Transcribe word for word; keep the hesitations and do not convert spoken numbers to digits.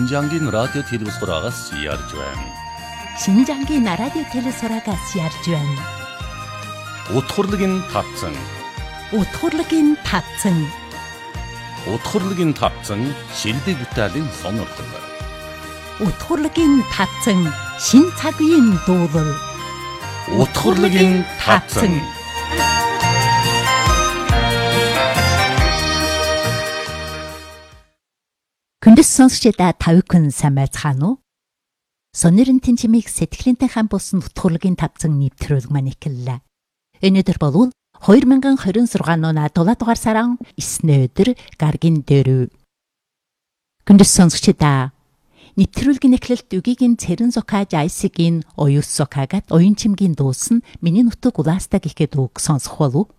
Шинжангийн радио телевизороогоос ярьж байна. Шинжангийн радио телевизороогоос ярьж байна. Утгурлын тавцан. Утгурлын тавцан. Утгурлын тавцан шилдэг бүтээлийн сонирхол. Утгурлын тавцан шин цагийн дуулал. Утгурлын тавцан. Күндэс сонсогчдаа тавикун самайцхан уу? Сонирын тэнчмийг сэтгэлэнтэй хан болсон утгурлын тавцан нэвтрүүлэг маань эхэллээ. Өнөөдөр бол two thousand twenty-six оны дулаат дугаар сарын эсний өдөр гаргийн дээр. Күндэс сонсогчдаа нэвтрүүлгийн эхлэлт үгийн цэрэн зокаж айсгийн оюус зокагат оюун чимгийн дуусан миний нутаг улаастаг ихэд үг сонсох болов.